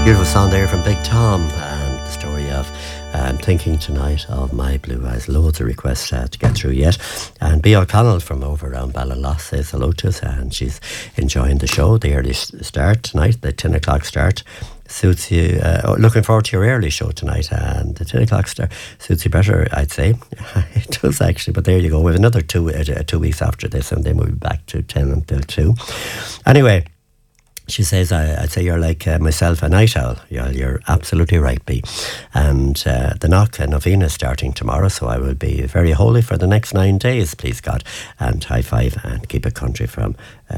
Beautiful song there from Big Tom, and the story of thinking tonight of My Blue Eyes. Loads of requests to get through yet. And B. O'Connell from over around Ballinlough says hello to us, and she's enjoying the show. The early start tonight, the 10 o'clock start, suits you. Looking forward to your early show tonight, and the 10 o'clock start suits you better, I'd say. It does actually, but there you go. We have another 2 weeks after this, and then we'll be back to 10 until 2. Anyway, she says, I'd say you're like myself, a night owl. You're absolutely right, B. And the Knock novena is starting tomorrow, so I will be very holy for the next 9 days, please God. And high five and keep it country from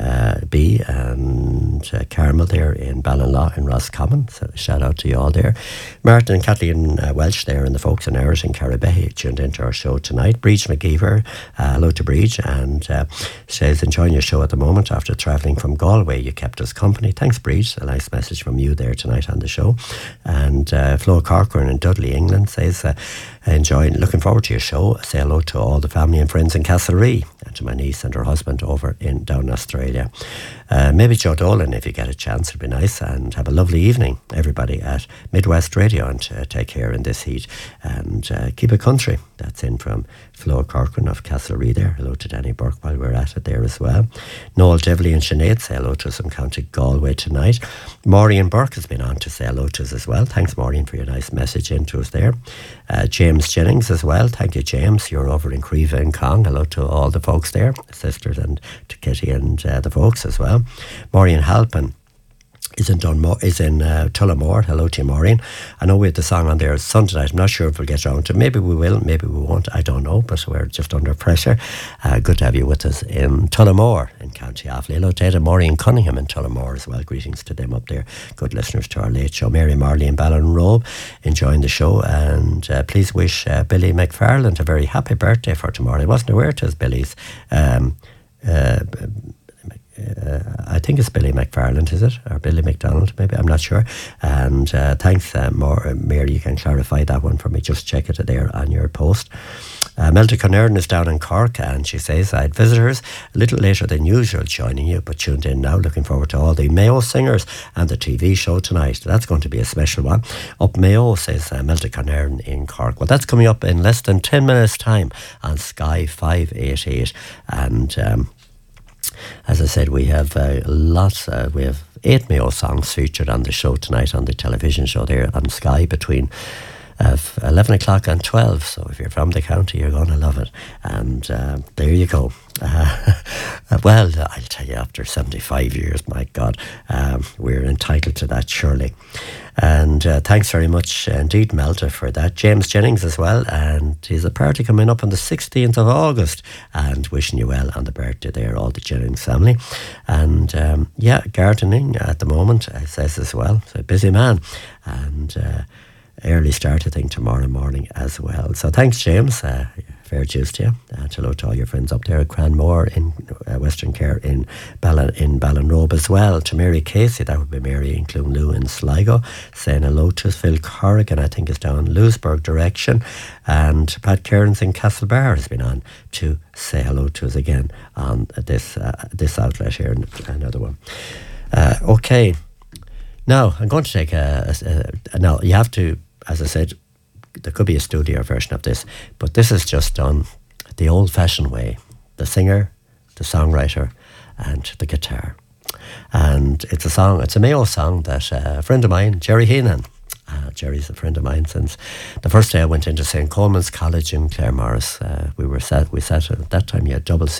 B and Carmel there in Ballinlough in Roscommon. So shout out to you all there. Martin and Kathleen Welsh there and the folks in Irish and Carribehy tuned into our show tonight. Breach McGeever, hello to Breach, and says enjoying your show at the moment after travelling from Galway. You kept us company. Thanks, Breach. A nice message from you there tonight on the show. And Flo Corcoran in Dudley, England says looking forward to your show. Say hello to all the family and friends in Castlerea, and to my niece and her husband over in down Australia. Maybe Joe Dolan, if you get a chance, it'd be nice. And have a lovely evening, everybody, at Midwest Radio, and take care in this heat, and keep it country. That's in from Flo Corcoran of Castlerea there. Hello to Danny Burke while we're at it there as well. Noel Devley and Sinead say hello to us from County Galway tonight. Maureen Burke has been on to say hello to us as well. Thanks, Maureen, for your nice message into us there. James Jennings as well. Thank you, James. You're over in Creva and Cong. Hello to all the folks there, sisters, and to Kitty and the folks as well. Maureen Halpin is in Tullamore. Hello to you, Maureen. I know we had the song on there Sunday night. I'm not sure if we'll get around to it. Maybe we will, maybe we won't. I don't know, but we're just under pressure. Good to have you with us in Tullamore in County Offaly. Hello to Ed and Maureen Cunningham in Tullamore as well. Greetings to them up there. Good listeners to our late show. Mary Marley in Ballinrobe enjoying the show, and please wish Billy McFarland a very happy birthday for tomorrow. I wasn't aware it was Billy's. I think it's Billy McFarland, is it? Or Billy McDonald, maybe? I'm not sure. And thanks, Mary, you can clarify that one for me. Just check it there on your post. Melda Conern is down in Cork, and she says, I had visitors a little later than usual joining you, but tuned in now. Looking forward to all the Mayo singers and the TV show tonight. That's going to be a special one. Up Mayo, says Melda Conern in Cork. Well, that's coming up in less than 10 minutes' time on Sky 588. And as I said, we have we have 8 Mayo songs featured on the show tonight, on the television show there on Sky between 11 o'clock and 12. So if you're from the county, you're going to love it. And there you go. Well, I'll tell you, after 75 years, my God, we're entitled to that, surely. And thanks very much indeed, Melda, for that. James Jennings as well, and he's a party coming up on the 16th of August, and wishing you well on the birthday there, all the Jennings family. And gardening at the moment, says as well, so busy man. And early start, I think, tomorrow morning as well. So thanks, James. Fair dues to you. And hello to all your friends up there at Cranmore in Western Care in Ballinrobe as well. To Mary Casey, that would be Mary in Cloonloo in Sligo, saying hello to us. Phil Corrigan, I think, is down Lewisburg direction. And Pat Cairns in Castlebar has been on to say hello to us again on this outlet here. Another one. Okay. Now, I'm going to take now, you have to, as I said, there could be a studio version of this, but this is just done the old-fashioned way. The singer, the songwriter, and the guitar. And it's a Mayo song that a friend of mine, Jerry Heenan, Jerry's a friend of mine since the first day I went into St. Coleman's College in Claremorris. We sat at that time, you had double